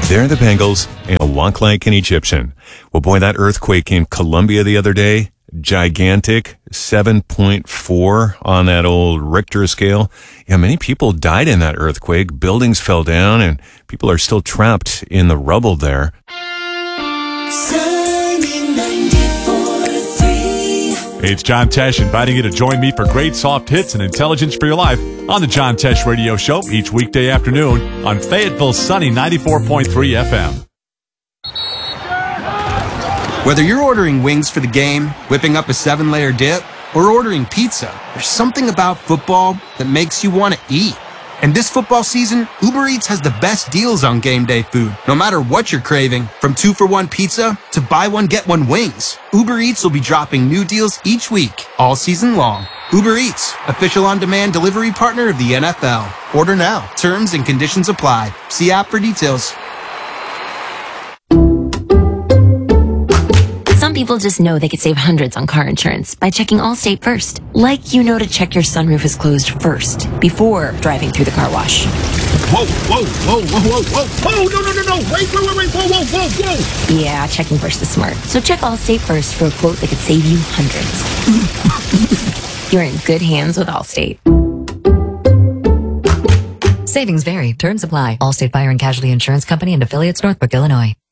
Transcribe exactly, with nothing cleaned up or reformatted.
They're the Bengals, and walk like an Egyptian. Well, boy, that earthquake in Colombia the other day, gigantic, seven point four on that old Richter scale. Yeah, many people died in that earthquake. Buildings fell down, and people are still trapped in the rubble there. Hey, it's John Tesh inviting you to join me for great soft hits and intelligence for your life on the John Tesh Radio Show each weekday afternoon on Fayetteville's sunny ninety-four point three F M. Whether you're ordering wings for the game, whipping up a seven-layer dip, or ordering pizza, there's something about football that makes you want to eat. And this football season, Uber Eats has the best deals on game day food. No matter what you're craving, from two for one pizza to buy one, get one wings, Uber Eats will be dropping new deals each week, all season long. Uber Eats, official on-demand delivery partner of the N F L. Order now. Terms and conditions apply. See app for details. Some people just know they could save hundreds on car insurance by checking Allstate first. Like you know to check your sunroof is closed first, before driving through the car wash. Whoa, whoa, whoa, whoa, whoa, whoa, whoa, no, no, no, no, wait, wait, wait, wait, whoa, whoa, whoa, whoa. Yeah, checking first is smart. So check Allstate first for a quote that could save you hundreds. You're in good hands with Allstate. Savings vary. Terms apply. Allstate Fire and Casualty Insurance Company and affiliates, Northbrook, Illinois.